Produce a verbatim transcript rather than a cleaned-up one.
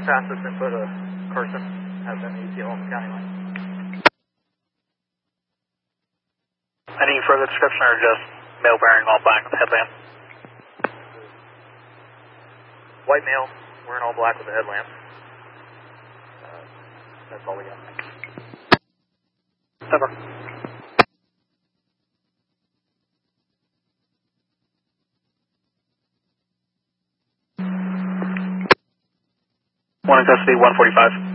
fastest input of Carson has been E T L on the county line. Any further description or just male wearing all black with a headlamp? White male wearing all black with a headlamp. Uh, that's all we got. Over. One in custody, one forty-five.